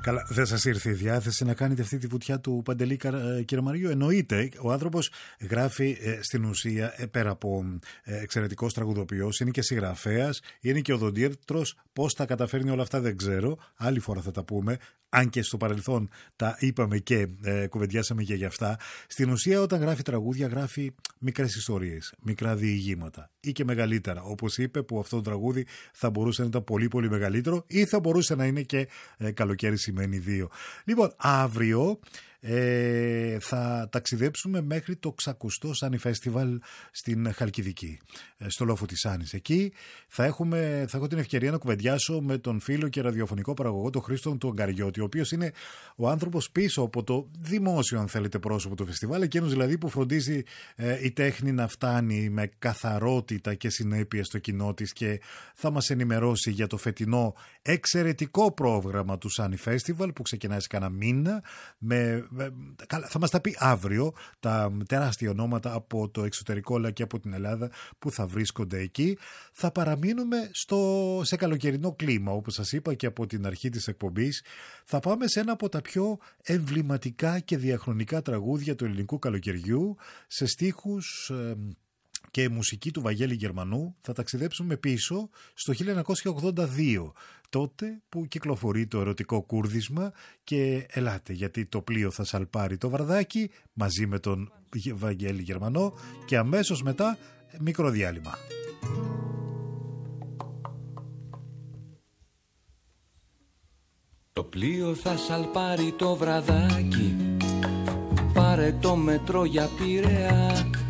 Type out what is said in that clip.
Καλά, δεν σας ήρθε η διάθεση να κάνετε αυτή τη βουτιά του Παντελή Κεραμαριού? Εννοείται, ο άνθρωπος γράφει στην ουσία, πέρα από εξαιρετικός τραγουδοποιός, είναι και συγγραφέας, είναι και οδοντίατρος. Πώς τα καταφέρνει όλα αυτά δεν ξέρω, άλλη φορά θα τα πούμε. Αν και στο παρελθόν τα είπαμε και κουβεντιάσαμε και γι' αυτά. Στην ουσία, όταν γράφει τραγούδια, γράφει μικρές ιστορίες, μικρά διηγήματα ή και μεγαλύτερα. Όπως είπε, που αυτό το τραγούδι θα μπορούσε να ήταν πολύ πολύ μεγαλύτερο ή θα μπορούσε να είναι και καλοκαίρι σημαίνει 2. Λοιπόν, αύριο θα ταξιδέψουμε μέχρι το Ξακουστό Σάνι Φέστιβαλ στην Χαλκιδική, στο λόφο της Σάνης. Εκεί θα έχω την ευκαιρία να κουβεντιάσω με τον φίλο και ραδιοφωνικό παραγωγό, τον Χρήστο του Αγκαριώτη, ο οποίος είναι ο άνθρωπος πίσω από το δημόσιο, αν θέλετε, πρόσωπο του φεστιβάλ, εκείνος δηλαδή που φροντίζει η τέχνη να φτάνει με καθαρότητα και συνέπεια στο κοινό της, και θα μας ενημερώσει για το φετινό εξαιρετικό πρόγραμμα του Σάνι Φέστιβαλ που ξεκινάει σε κάνα μήνα. Θα μας τα πει αύριο τα τεράστια ονόματα από το εξωτερικό αλλά και από την Ελλάδα που θα βρίσκονται εκεί. Θα παραμείνουμε σε καλοκαιρινό κλίμα, όπως σας είπα και από την αρχή της εκπομπής. Θα πάμε σε ένα από τα πιο εμβληματικά και διαχρονικά τραγούδια του ελληνικού καλοκαιριού, σε στίχους και μουσική του Βαγγέλη Γερμανού. Θα ταξιδέψουμε πίσω στο 1982, τότε που κυκλοφορεί το ερωτικό κούρδισμα, και ελάτε γιατί το πλοίο θα σαλπάρει το βραδάκι μαζί με τον Βαγγέλη Γερμανό, και αμέσως μετά μικρό διάλειμμα. Το πλοίο θα σαλπάρει το βραδάκι, πάρε το μετρό για Πειραιά.